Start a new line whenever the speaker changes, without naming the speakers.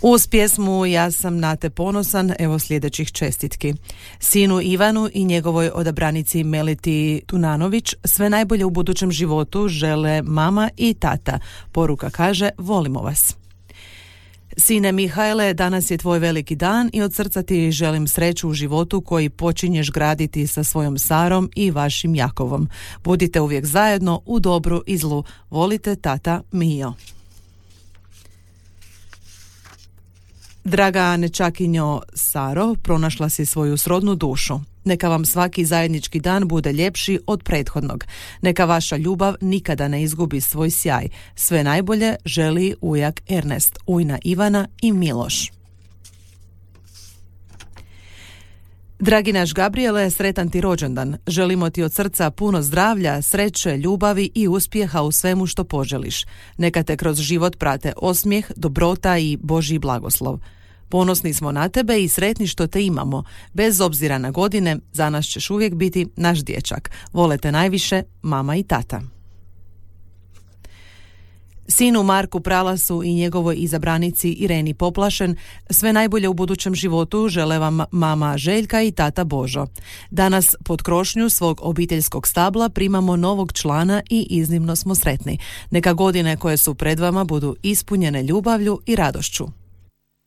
Uz pjesmu Ja sam na te ponosan, evo sljedećih čestitki. Sinu Ivanu i njegovoj odabranici Meliti Tunanović sve najbolje u budućem životu žele mama i tata. Poruka kaže: volimo vas. Sine Mihajle, danas je tvoj veliki dan i od srca ti želim sreću u životu koji počinješ graditi sa svojom Sarom i vašim Jakovom. Budite uvijek zajedno u dobru i zlu. Volite, tata Mio. Draga nečakinjo Saro, pronašla si svoju srodnu dušu. Neka vam svaki zajednički dan bude ljepši od prethodnog. Neka vaša ljubav nikada ne izgubi svoj sjaj. Sve najbolje želi ujak Ernest, ujna Ivana i Miloš. Dragi naš Gabriele, sretan ti rođendan. Želimo ti od srca puno zdravlja, sreće, ljubavi i uspjeha u svemu što poželiš. Neka te kroz život prate osmijeh, dobrota i Božji blagoslov. Ponosni smo na tebe i sretni što te imamo. Bez obzira na godine, za nas ćeš uvijek biti naš dječak. Vole te najviše mama i tata. Sinu Marku Pralasu i njegovoj izabranici Ireni Poplašen sve najbolje u budućem životu žele vam mama Željka i tata Božo. Danas pod krošnju svog obiteljskog stabla primamo novog člana i iznimno smo sretni. Neka godine koje su pred vama budu ispunjene ljubavlju i radošću.